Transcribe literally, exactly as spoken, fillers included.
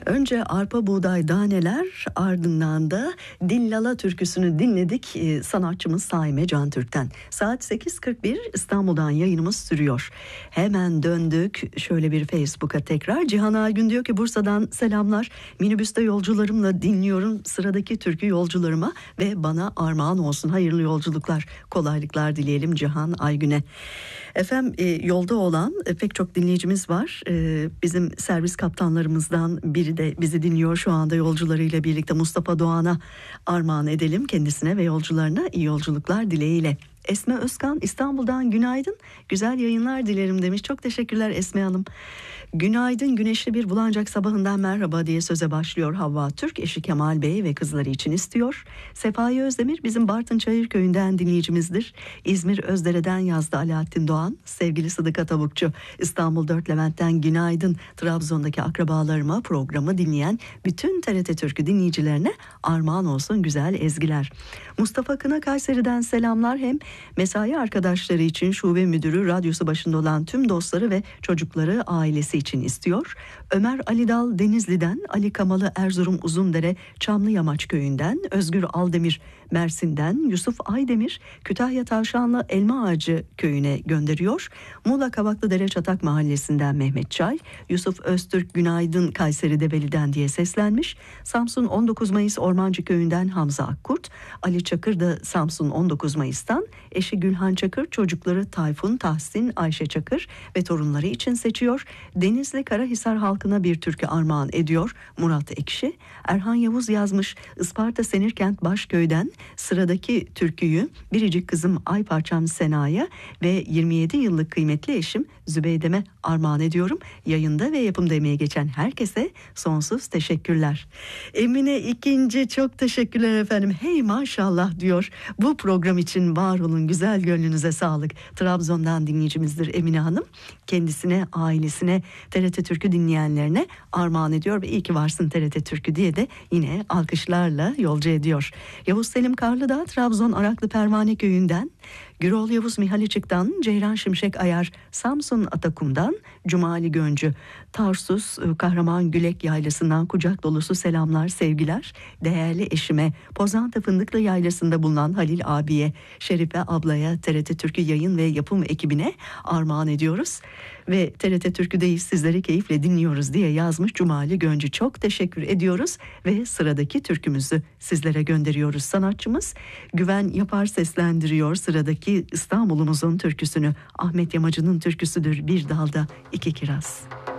Önce Arpa Buğday Daneler, ardından da Dillala türküsünü dinledik ee, sanatçımız Saime Cantürk'ten. Saat sekiz kırk bir İstanbul'dan yayınımız sürüyor. Hemen döndük şöyle bir Facebook'a tekrar. Cihan Aygün diyor ki Bursa'dan selamlar. Minibüste yolcularımla dinliyorum sıradaki türkü yolcularıma ve bana armağan olsun. Hayırlı yolculuklar, kolaylıklar dileyelim Cihan Aygün'e. Efendim e, yolda olan e, pek çok dinleyicimiz var. E, bizim servis kaptanlarımızdan biri de bizi dinliyor şu anda yolcularıyla birlikte. Mustafa Doğan'a armağan edelim, kendisine ve yolcularına iyi yolculuklar dileğiyle. Esme Özkan İstanbul'dan günaydın, güzel yayınlar dilerim demiş. Çok teşekkürler Esme Hanım. Günaydın, güneşli bir Bulancak sabahından merhaba diye söze başlıyor Havva Türk. Eşi Kemal Bey ve kızları için istiyor. Sefai Özdemir bizim Bartın Çayırköy'ünden dinleyicimizdir. İzmir Özdere'den yazdı Alaaddin Doğan. Sevgili Sıdıka Tavukçu İstanbul Dört Levent'ten günaydın. Trabzon'daki akrabalarıma, programı dinleyen bütün T R T Türkü dinleyicilerine armağan olsun güzel ezgiler. Mustafa Kına Kayseri'den selamlar. Hem mesai arkadaşları için şube müdürü, radyosu başında olan tüm dostları ve çocukları, ailesi için istiyor. Ömer Ali Dal Denizli'den, Ali Kamalı Erzurum Uzundere Çamlıyamaç Köyü'nden, Özgür Aldemir Mersin'den, Yusuf Aydemir Kütahya Tavşanlı Elma Ağacı Köyü'ne gönderiyor. Muğla Kavaklıdere Çatak Mahallesi'nden Mehmet Çay, Yusuf Öztürk günaydın Kayseri Develi'den diye seslenmiş. Samsun on dokuz Mayıs Ormancı Köyü'nden Hamza Akkurt, Ali Çakır da Samsun on dokuz Mayıs'tan, eşi Gülhan Çakır çocukları Tayfun, Tahsin, Ayşe Çakır ve torunları için seçiyor. Denizli Karahisar halkına bir türkü armağan ediyor Murat Ekşi. Erhan Yavuz yazmış Isparta Senirkent Başköy'den sıradaki türküyü biricik kızım Ay Parçam Sena'ya ve yirmi yedi yıllık kıymetli eşim Zübeydem'e armağan ediyorum. Yayında ve yapımda emeği geçen herkese sonsuz teşekkürler. Emine ikinci çok teşekkürler efendim. Hey maşallah diyor. Bu program için var olun, güzel gönlünüze sağlık. Trabzon'dan dinleyicimizdir Emine Hanım. Kendisine, ailesine, T R T Türkü dinleyenlerine armağan ediyor ve iyi ki varsın T R T Türkü diye de yine alkışlarla yolcu ediyor. Yavuz Selim Karlıdağ Trabzon Araklı Pervane Köyü'nden, Gürol Yavuz Mihaliçik'ten, Ceyran Şimşek Ayar Samsun Atakum'dan, Cumali Göncü Tarsus Kahraman Gülek Yaylası'ndan kucak dolusu selamlar, sevgiler. Değerli eşime, Pozantı Fındıklı Yaylası'nda bulunan Halil abiye, Şerife ablaya, T R T Türkü yayın ve yapım ekibine armağan ediyoruz. Ve T R T Türkü'deyiz, sizleri keyifle dinliyoruz diye yazmış Cumali Göncü. Çok teşekkür ediyoruz ve sıradaki türkümüzü sizlere gönderiyoruz. Sanatçımız Güven Yapar seslendiriyor sıradaki İstanbul'umuzun türküsünü. Ahmet Yamacı'nın türküsüdür Bir Dalda İki Kiraz.